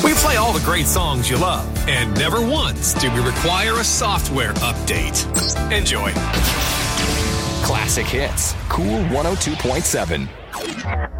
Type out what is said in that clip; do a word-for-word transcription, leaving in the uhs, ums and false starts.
We play all the great songs you love, and never once do we require a software update. Enjoy. Classic Hits, Cool one oh two point seven.